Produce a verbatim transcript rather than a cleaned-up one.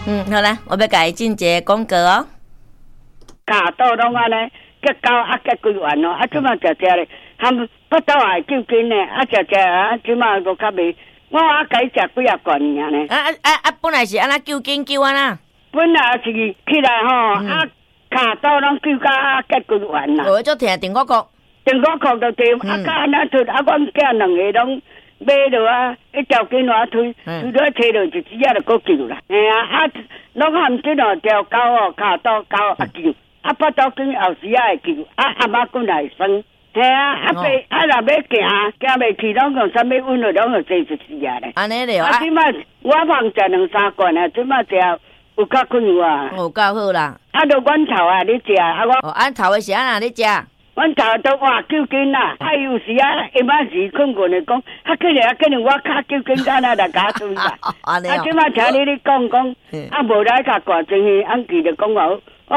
嗯，好啦，我要改进一个广告哦。 卡到拢安尼，结交啊结规完咯，啊即马食食咧，他们不倒来救紧咧，啊食食啊即马都较袂，我啊改食几啊罐尔呢。 啊啊啊啊！本来是安那救紧救安那， 本来是起来吼，啊卡到拢救到啊结规完啦。 我就听电话讲， 电话靠到地，啊甲安那出，啊阮囝两个拢。买落啊，一条筋啊推，推落摕落就只啊就搁救啦。哎呀，啊，拢含即两条狗哦，卡到狗啊救，啊八刀筋后时啊会救，啊阿妈滚来生。嘿啊，啊爸啊若要行，行袂去，拢用啥物温度，拢用坐就是啊咧。 安尼了啊，即摆我放食两三罐啊，即摆食有较困啊。 哦，够好啦。 啊，就阮头啊，你食啊我。 哦，按头的是安那你食？ 阮头都话救紧啦，啊有时啊下晡时困困的讲，啊可能啊可能我卡救紧干那来加水啦。啊，即摆听你咧讲讲，啊无来甲挂进去，俺记得讲话。